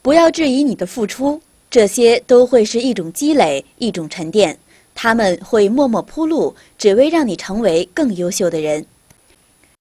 不要质疑你的付出，这些都会是一种积累，一种沉淀，他们会默默铺路，只为让你成为更优秀的人。